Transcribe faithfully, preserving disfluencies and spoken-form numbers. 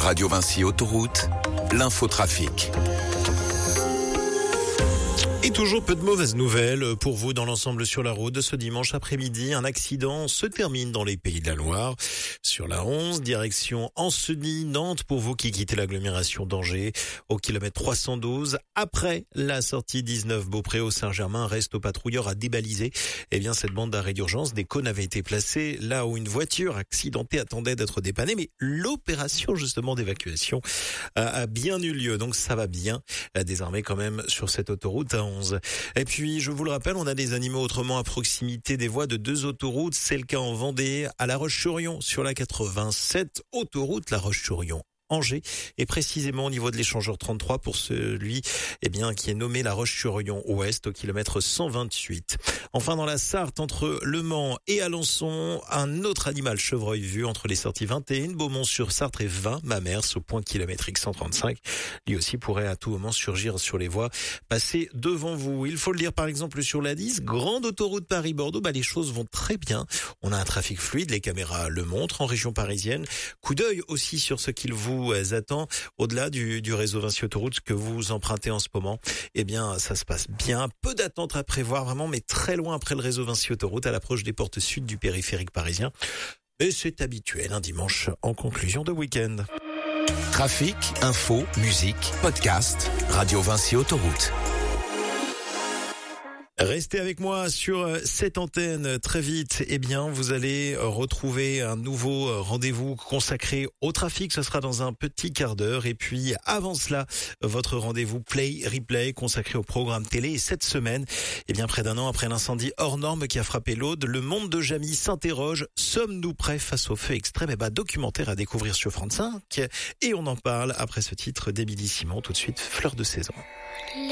Radio Vinci Autoroute, l'infotrafic. Et toujours peu de mauvaises nouvelles pour vous dans l'ensemble sur la route de ce dimanche après-midi. Un accident se termine dans les Pays de la Loire. Sur la onze, direction Ancenis, Nantes, pour vous qui quittez l'agglomération d'Angers, au kilomètre trois cent douze. Après la sortie dix-neuf Beaupré au Saint-Germain, reste aux patrouilleurs à débaliser. Eh bien, cette bande d'arrêt d'urgence, des cônes avaient été placés là où une voiture accidentée attendait d'être dépannée. Mais l'opération, justement, d'évacuation a bien eu lieu. Donc, ça va bien désormais quand même sur cette autoroute à onze. Et puis, je vous le rappelle, on a des animaux autrement à proximité des voies de deux autoroutes. C'est le cas en Vendée, à La Roche-sur-Yon, sur la quatre-vingt-sept, autoroute La Roche-sur-Yon. Angers, et précisément au niveau de l'échangeur trente-trois pour celui eh bien qui est nommé La Roche-sur-Yon Ouest au kilomètre cent vingt-huit. Enfin dans la Sarthe, entre Le Mans et Alençon, un autre animal chevreuil vu entre les sorties vingt et un, Beaumont-sur-Sarthe et vingt Mamers au point kilométrique cent trente-cinq. Lui aussi pourrait à tout moment surgir sur les voies, passer devant vous. Il faut le dire par exemple sur l'A dix, grande autoroute Paris-Bordeaux, bah les choses vont très bien. On a un trafic fluide, les caméras le montrent en région parisienne. Coup d'œil aussi sur ce qu'il vous attend au-delà du, du réseau Vinci Autoroute que vous empruntez en ce moment. Eh bien, ça se passe bien. Peu d'attente à prévoir vraiment, mais très loin après le réseau Vinci Autoroute à l'approche des portes sud du périphérique parisien. Mais c'est habituel un dimanche en conclusion de week-end. Trafic, info, musique, podcast, Radio Vinci Autoroute. Restez avec moi sur cette antenne très vite. Eh bien, vous allez retrouver un nouveau rendez-vous consacré au trafic. Ce sera dans un petit quart d'heure. Et puis, avant cela, votre rendez-vous Play Replay consacré au programme télé. Et cette semaine, eh bien, près d'un an après l'incendie hors norme qui a frappé l'Aude, le monde de Jamie s'interroge. Sommes-nous prêts face au feu extrême? Eh ben, documentaire à découvrir sur France cinq. Et on en parle après ce titre d'Émilie Simon. Tout de suite, Fleur de saison.